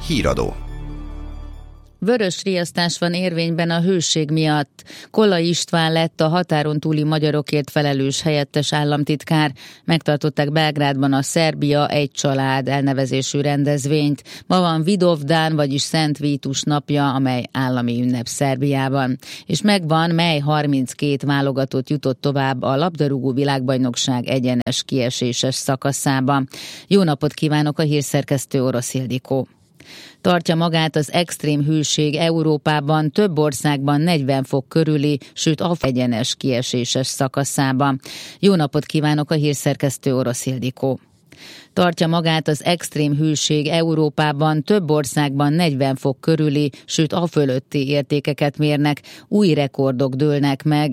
Híradó. Vörös riasztás van érvényben a hőség miatt. Kollai István lett a határon túli magyarokért felelős helyettes államtitkár. Megtartották Belgrádban a Szerbia egy család elnevezésű rendezvényt. Ma van Vidovdan, vagyis Szent Vítus napja, amely állami ünnep Szerbiában. És megvan, mely 32 válogatott jutott tovább a labdarúgó világbajnokság egyenes kieséses szakaszába. Jó napot kívánok, a hírszerkesztő Orosz Ildikó. Tartja magát az extrém hőség Európában, több országban 40 fok körüli, sőt egyenes kieséses szakaszába. Jó napot kívánok, a hírszerkesztő Orosz Ildikó. Tartja magát az extrém hőség Európában, több országban 40 fok körüli, sőt a fölötti értékeket mérnek, új rekordok dőlnek meg,